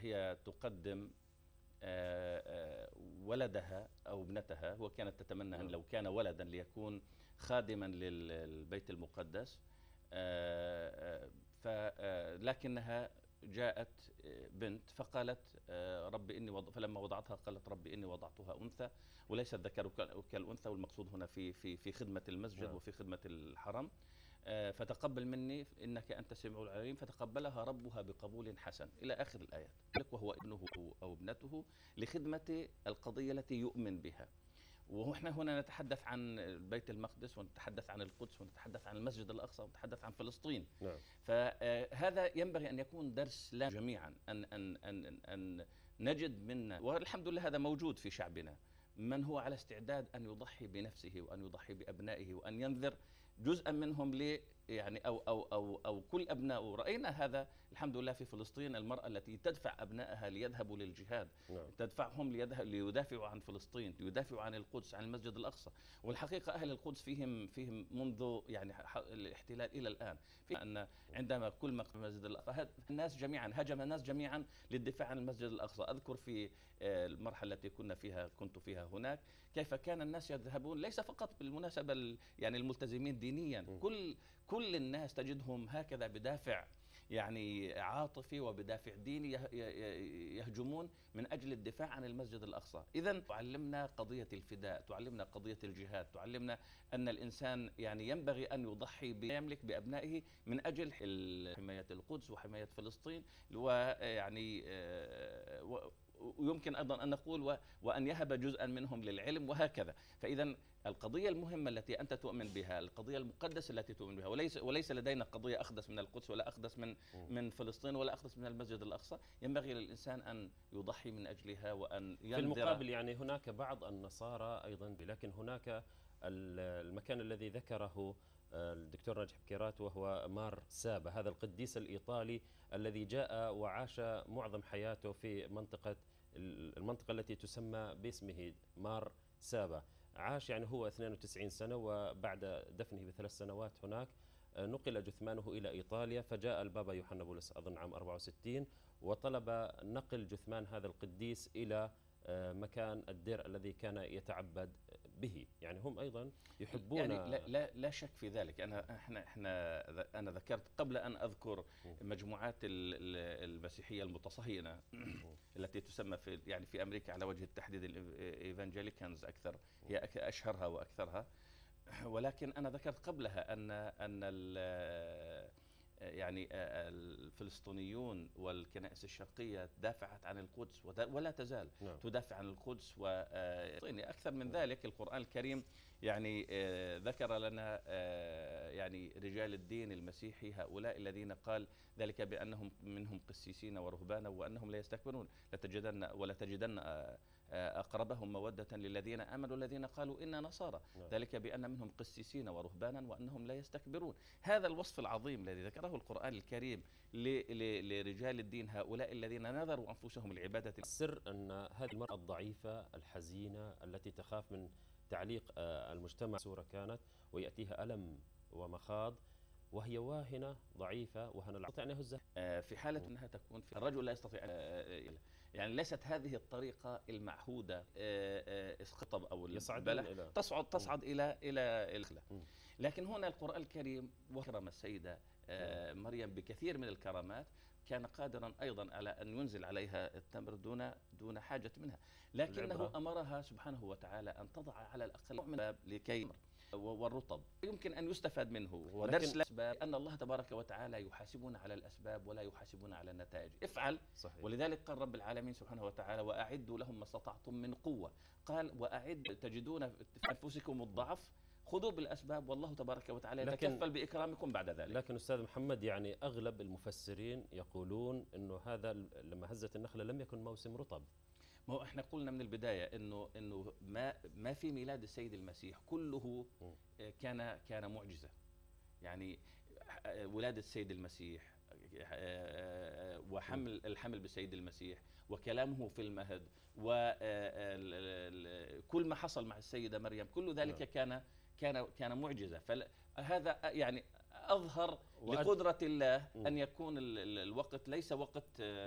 هي تقدم ولدها أو ابنتها، وكانت تتمنى أن لو كان ولدا ليكون خادما للبيت المقدس، لكنها جاءت بنت فقالت رب إني فلما وضعتها قالت رب إني وضعتها أنثى وليس الذكر كالأنثى، والمقصود هنا في خدمة المسجد وفي خدمة الحرم، فتقبل مني إنك أنت السميع العليم. فتقبلها ربها بقبول حسن إلى آخر الآيات. وهو ابنه أو ابنته لخدمة القضية التي يؤمن بها. ونحن هنا نتحدث عن بيت المقدس، ونتحدث عن القدس، ونتحدث عن المسجد الأقصى، ونتحدث عن فلسطين. نعم. فهذا ينبغي أن يكون درس لنا جميعا، أن نجد منا، والحمد لله هذا موجود في شعبنا، من هو على استعداد أن يضحي بنفسه وأن يضحي بأبنائه وأن ينذر جزءا منهم يعني أو كل أبنائه. رأينا هذا الحمد لله في فلسطين، المرأة التي تدفع أبنائها ليذهبوا للجهاد، تدفعهم ليدافعوا عن فلسطين، ليدافعوا عن القدس، عن المسجد الأقصى. والحقيقة أهل القدس فيهم منذ يعني الاحتلال إلى الآن، في أن عندما كل مسجد الأقصى الناس جميعا هجم الناس جميعا للدفاع عن المسجد الأقصى. أذكر في المرحلة التي كنت فيها هناك كيف كان الناس يذهبون، ليس فقط بالمناسبة يعني الملتزمين دينيا، كل الناس تجدهم هكذا بدافع يعني عاطفي وبدافع ديني يهجمون من أجل الدفاع عن المسجد الأقصى. إذن تعلمنا قضية الفداء، تعلمنا قضية الجهاد، تعلمنا أن الإنسان يعني ينبغي أن يضحي بما يملك بأبنائه من أجل حماية القدس وحماية فلسطين. ويعني ويمكن أيضا أن نقول وأن يهب جزءا منهم للعلم وهكذا. فإذا القضية المهمة التي أنت تؤمن بها، القضية المقدسة التي تؤمن بها، وليس لدينا قضية أقدس من القدس ولا أقدس من فلسطين ولا أقدس من المسجد الأقصى، ينبغي للإنسان أن يضحي من أجلها وأن ينذر. في المقابل يعني هناك بعض النصارى أيضا، لكن هناك المكان الذي ذكره الدكتور ناجح بكيرات وهو مار سابا، هذا القديس الإيطالي الذي جاء وعاش معظم حياته في المنطقة التي تسمى باسمه مار سابا. عاش يعني هو 92 سنة، وبعد دفنه ب3 سنوات هناك نقل جثمانه إلى إيطاليا، فجاء البابا يوحنا بولس أظن عام 64 وطلب نقل جثمان هذا القديس إلى مكان الدير الذي كان يتعبد به. يعني هم أيضا يحبون، يعني لا شك في ذلك. أنا ذكرت قبل أن أذكر مجموعات المسيحية المتصهينة التي تسمى في أمريكا على وجه التحديد الإيفانجيليكانز أكثر، هي أشهرها وأكثرها. ولكن أنا ذكرت قبلها أن يعني الفلسطينيون والكنائس الشرقية دافعت عن القدس ولا تزال تدافع عن القدس. أكثر من ذلك القرآن الكريم يعني ذكر لنا يعني رجال الدين المسيحي، هؤلاء الذين قال ذلك بأنهم منهم قسيسين ورهبانا وأنهم لا يستكبرون، لتجدن أقربهم مودة للذين آمنوا الذين قالوا إنا نصارى، ذلك بأن منهم قسيسين ورهبانا وأنهم لا يستكبرون. هذا الوصف العظيم الذي ذكره القرآن الكريم لرجال الدين، هؤلاء الذين نذروا أنفسهم لعبادة. السر أن هذه المرأة الضعيفة الحزينة التي تخاف من تعليق المجتمع صورة كانت ويأتيها ألم ومخاض وهي واهنة ضعيفة وهنا أن يهزها في حالة أنها تكون في الرجل لا يستطيع يعني ليست هذه الطريقة المعهودة اسقطب أو البلح تصعد إلى الخلا. لكن هنا القرآن الكريم وكرم السيدة مريم بكثير من الكرامات، كان قادرا أيضا على أن ينزل عليها التمر دون حاجة منها، لكنه أمرها سبحانه وتعالى أن تضع على الأقل من لكي والرطب يمكن أن يستفاد منه. ودرس الأسباب أن الله تبارك وتعالى يحاسبون على الأسباب ولا يحاسبون على النتائج. افعل صحيح. ولذلك قال رب العالمين سبحانه وتعالى وأعدوا لهم ما استطعتم من قوة، قال وأعد تجدون في أنفسكم الضعف خذوا بالأسباب والله تبارك وتعالى يتكفل بإكرامكم بعد ذلك. لكن أستاذ محمد يعني أغلب المفسرين يقولون أنه هذا لما هزت النخلة لم يكن موسم رطب. ما هو احنا قلنا من البداية انه ما في ميلاد السيد المسيح كله كان معجزة. يعني ولادة السيد المسيح الحمل بالسيد المسيح وكلامه في المهد وكل ما حصل مع السيدة مريم كل ذلك كان معجزة. فهذا يعني أظهر لقدرة الله أن يكون الوقت ليس وقت